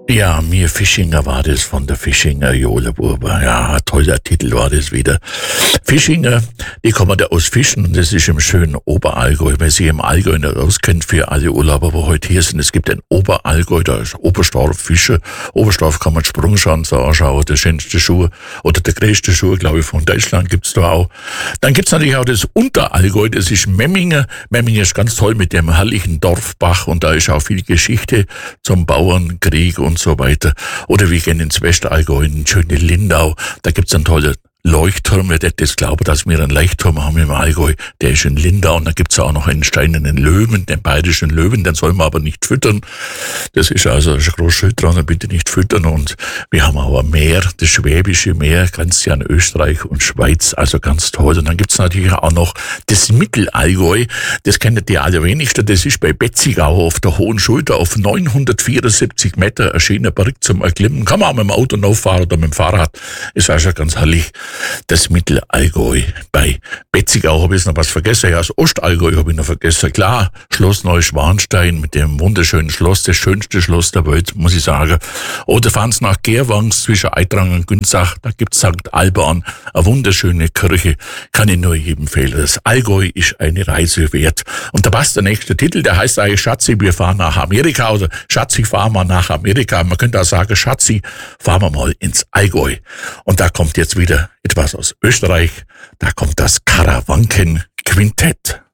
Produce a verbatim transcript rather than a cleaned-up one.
Ja, mir Fischinger war das von der Fischinger Joleburber. Ja, toller Titel war das wieder. Fischinger, die kommen da aus Fischen und das ist im schönen Oberallgäu. Wer sich im Allgäu nicht auskennt, für alle Urlauber, wo heute hier sind, es gibt ein Oberallgäu, da ist Oberstdorf Fische. Oberstdorf kann man Sprungschanze anschauen, der schönste Schuh oder der größte Schuh, glaube ich, von Deutschland gibt's da auch. Dann gibt's natürlich auch das Unterallgäu, das ist Memmingen. Memmingen ist ganz toll mit dem herrlichen Dorfbach und da ist auch viel Geschichte zum Bauernkrieg und so weiter. Oder wir gehen ins Westallgäu, in schöne Lindau, da gibt's einen tollen Leuchtturm, wer das glaubt, dass wir einen Leuchtturm haben im Allgäu, der ist in Lindau und da gibt's auch noch einen steinernen Löwen, den bayerischen Löwen, den soll man aber nicht füttern. Das ist also ein großes Schild dran, bitte nicht füttern. Und wir haben aber Meer, das Schwäbische Meer, grenzt ja an Österreich und Schweiz, also ganz toll. Und dann gibt's natürlich auch noch das Mittelallgäu, das kennen die allerwenigsten, das ist bei Betzigau auf der Hohen Schulter auf neunhundertvierundsiebzig Meter erschienen Berg zum Erklimmen. Kann man auch mit dem Auto auffahren oder mit dem Fahrrad, ist also ganz herrlich. Das Mittelallgäu. Bei Betzigau habe ich noch was vergessen. Ja, das Ostallgäu habe ich noch vergessen. Klar, Schloss Neuschwanstein mit dem wunderschönen Schloss, das schönste Schloss der Welt, muss ich sagen. Oder fahren Sie nach Gerwangs zwischen Eitrang und Günzach, da gibt's Sankt Alban, eine wunderschöne Kirche, kann ich nur jedem empfehlen. Das Allgäu ist eine Reise wert. Und da passt der nächste Titel, der heißt eigentlich Schatzi, wir fahren nach Amerika oder Schatzi, fahren wir nach Amerika. Man könnte auch sagen, Schatzi, fahren wir mal ins Allgäu. Und da kommt jetzt wieder etwas aus Österreich. Da kommt das Karawanken Quintett.